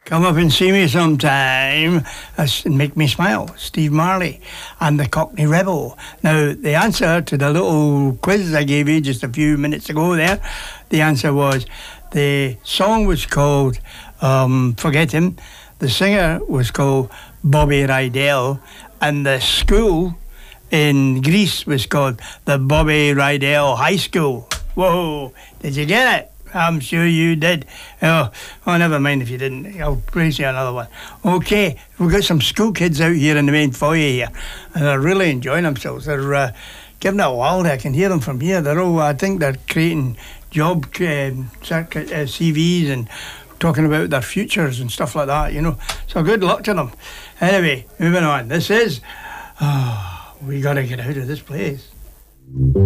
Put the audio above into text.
Come up and see me sometime and make me smile. Steve Marley and the Cockney Rebel. Now, the answer to the little quiz I gave you just a few minutes ago there, the answer was the song was called Forget Him. The singer was called Bobby Rydell. And the school in Greece was called the Bobby Rydell High School. Whoa, did you get it? I'm sure you did. Oh, never mind if you didn't. I'll praise you another one. Okay, we've got some school kids out here in the main foyer here, and they're really enjoying themselves. They're giving it a whirl. I can hear them from here. They're all, I think they're creating job CVs and talking about their futures and stuff like that, you know. So good luck to them. Anyway, moving on. This is... we got to get out of this place.